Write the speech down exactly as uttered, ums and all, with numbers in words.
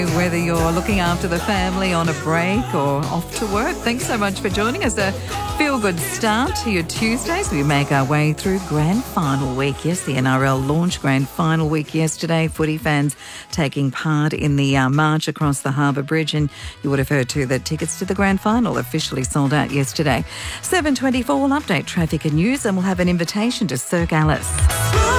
Whether you're looking after the family on a break or off to work, thanks so much for joining us. A feel-good start to your Tuesdays. We make our way through grand final week. Yes, the N R L launched grand final week yesterday. Footy fans taking part in the uh, march across the Harbour Bridge, and you would have heard too that tickets to the grand final officially sold out yesterday. seven twenty-four will update traffic and news, and we'll have an invitation to Cirque Alice.